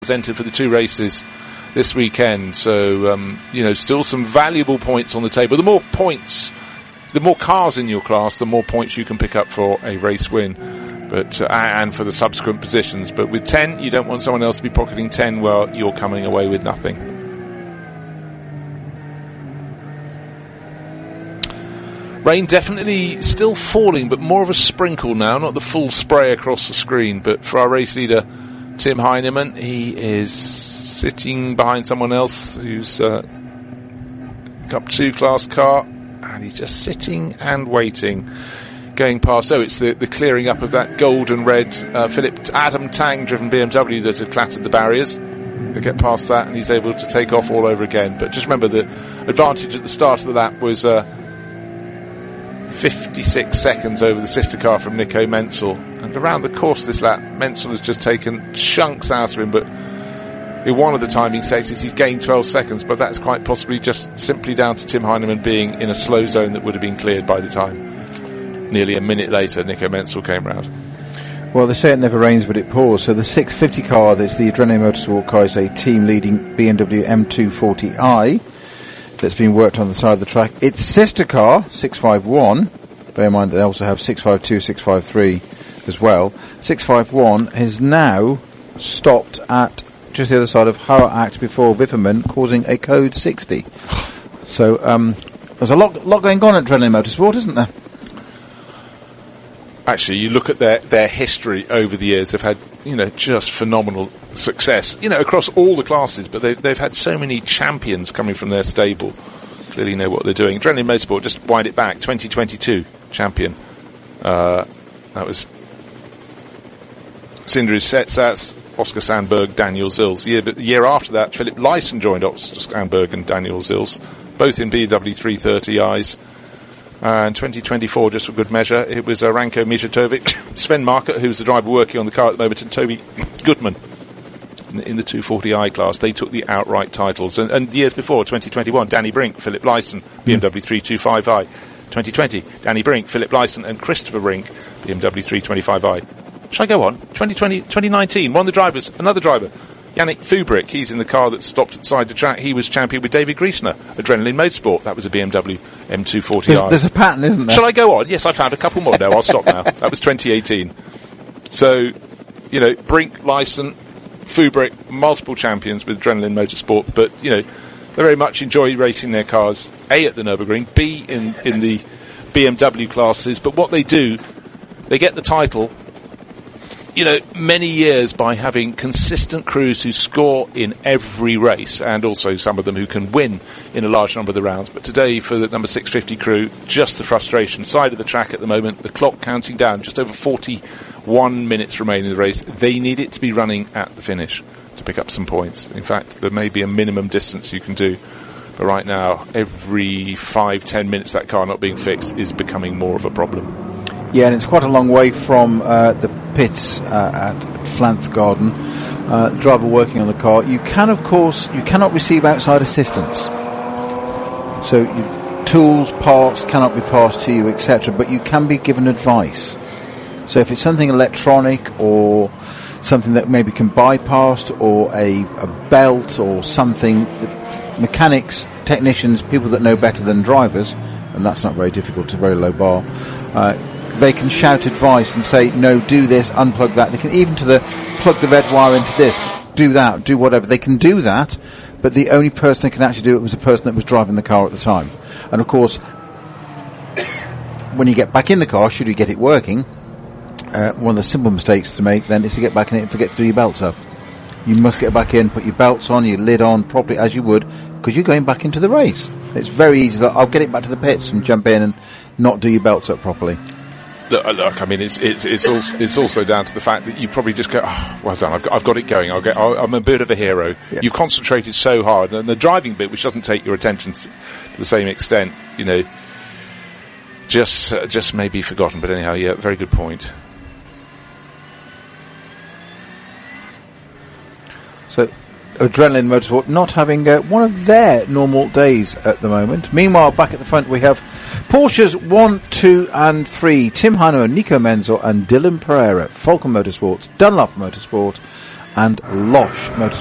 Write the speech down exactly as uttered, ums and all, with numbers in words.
entered for the two races this weekend. So, um, you know, still some valuable points on the table. The more points, the more cars in your class, the more points you can pick up for a race win, but uh, and for the subsequent positions. But with ten, you don't want someone else to be pocketing ten while you're coming away with nothing. Rain definitely still falling, but more of a sprinkle now, not the full spray across the screen. But for our race leader, Tim Heinemann, he is sitting behind someone else who's uh, Cup two class car, and he's just sitting and waiting, going past. Oh, it's the, the clearing up of that gold and red uh, Philip Adam Tang driven B M W that had clattered the barriers. They get past that, and he's able to take off all over again. But just remember, the advantage at the start of the lap was uh, fifty-six seconds over the sister car from Nico Menzel. And around the course of this lap, Menzel has just taken chunks out of him, but in one of the timing sectors he's gained twelve seconds, but that's quite possibly just simply down to Tim Heinemann being in a slow zone that would have been cleared by the time. Nearly a minute later, Nico Menzel came round. Well, they say it never rains, but it pours. So the six fifty car, that's the Adrenaline Motorsport car, is a team-leading B M W M two forty i that's been worked on the side of the track. Its sister car, six fifty-one, bear in mind that they also have six fifty-two, six fifty-three as well. six fifty-one has now stopped at just the other side of Howard Act before Wifferman, causing a code sixty. So um, there's a lot, lot going on at Adrenaline Motorsport, isn't there? Actually, you look at their, their history over the years, they've had, you know, just phenomenal success, you know, across all the classes, but they, they've had so many champions coming from their stable. Clearly know what they're doing. Adrenaline Motorsport, just wind it back, twenty twenty-two champion. Uh, that was Sindri Setsats, Oscar Sandberg, Daniel Zils. The year, the year after that, Philip Lyson joined Oscar Sandberg and Daniel Zils, both in B M W three thirty i's. And twenty twenty-four, just for good measure, it was uh, Ranko Mijatovic, Sven Market, who's the driver working on the car at the moment, and Toby Goodman in the, in the two forty i class. They took the outright titles. And, and years before, twenty twenty-one, Danny Brink, Philip Lyson, B M W three twenty-five i. twenty twenty, Danny Brink, Philip Lyson, and Christopher Brink, B M W three twenty-five i. Shall I go on? twenty twenty, twenty nineteen, one of the drivers, another driver, Yannick Fubrick, he's in the car that stopped at the side of the track. He was champion with David Griesner, Adrenaline Motorsport. That was a B M W M two forty i. There's, there's a pattern, isn't there? Shall I go on? Yes, I found a couple more. No, I'll stop now. That was twenty eighteen. So, you know, Brink, Lyson, Fubrick, multiple champions with Adrenaline Motorsport, but, you know, they very much enjoy racing their cars, A, at the Nürburgring, B, in, in the B M W classes, but what they do, they get the title, you know, many years by having consistent crews who score in every race, and also some of them who can win in a large number of the rounds. But today, for the number six fifty crew, just the frustration. Side of the track at the moment, the clock counting down, just over forty-one minutes remaining in the race. They need it to be running at the finish to pick up some points. In fact, there may be a minimum distance you can do. But right now, every five, ten minutes that car not being fixed is becoming more of a problem. Yeah, and it's quite a long way from uh, the pits uh, at Flants Garden. Uh, the driver working on the car. You can, of course, you cannot receive outside assistance. So you, tools, parts cannot be passed to you, et cetera. But you can be given advice. So if it's something electronic or something that maybe can bypass, or a, a belt or something, that mechanics, technicians, people that know better than drivers, and that's not very difficult, it's a very low bar, uh, they can shout advice and say, no, do this, unplug that. They can even to the plug the red wire into this, do that, do whatever. They can do that, but the only person that can actually do it was the person that was driving the car at the time. And of course, when you get back in the car, should you get it working, uh, one of the simple mistakes to make then is to get back in it and forget to do your belts up. You must get back in, put your belts on, your lid on properly as you would, because you're going back into the race. It's very easy. I'll get it back to the pits and jump in and not do your belts up properly. Look, look, I mean, it's it's it's also, it's also down to the fact that you probably just go, oh, well done, I've got, I've got it going. I'll get, I'll, I'm a bit of a hero. Yeah. You've concentrated so hard, and the driving bit, which doesn't take your attention to the same extent, you know, just uh, just may be forgotten. But anyhow, yeah, very good point. So, Adrenaline Motorsport not having uh, one of their normal days at the moment. Meanwhile, back at the front we have Porsches one, two and three. Tim Heinemann, Nico Menzel and Dylan Pereira. Falcon Motorsports, Dunlop Motorsport and Losh Motorsport.